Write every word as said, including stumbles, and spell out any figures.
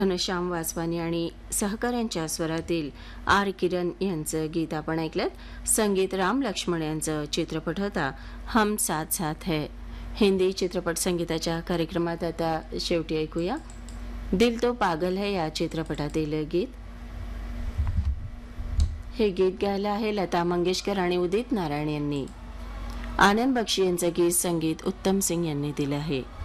घनश्याम वासवानी आणि सहकाऱ्यांच्या स्वरातील आर किरण यांचं गीत आपण ऐकलं. संगीत राम लक्ष्मण यांचं. चित्रपट होता हम साथ साथ है. हिंदी चित्रपट संगीताच्या कार्यक्रमात आता शेवटी ऐकूया दिल तो पागल है या चित्रपटातील गीत. हे गीत गायलं आहे लता मंगेशकर आणि उदित नारायण यांनी. आनंद बक्षी यांचं गीत संगीत उत्तम सिंग यांनी दिलं आहे.